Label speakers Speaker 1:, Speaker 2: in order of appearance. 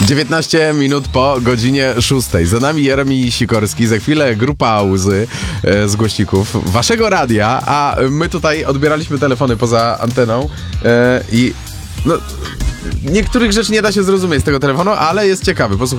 Speaker 1: 19 minut po godzinie 6. Za nami Jeremi Sikorski, za chwilę grupa Łzy z głośników waszego radia, a my tutaj odbieraliśmy telefony poza anteną i no, niektórych rzeczy nie da się zrozumieć z tego telefonu, ale jest ciekawy. Posłuchaj.